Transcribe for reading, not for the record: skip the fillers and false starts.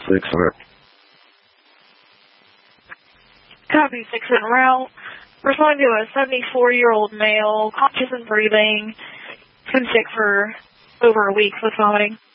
6 on it. Copy 6 en route. Responding to a 74-year-old male, conscious and breathing. Been sick for over a week with vomiting.